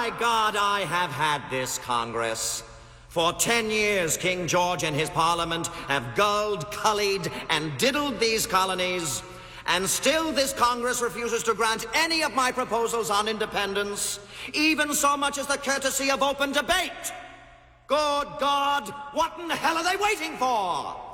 my God, I have had this Congress. For 10 years, King George and his Parliament have gulled, cullied, and diddled these colonies, and still this Congress refuses to grant any of my proposals on independence, even so much as the courtesy of open debate. Good God, what in the hell are they waiting for?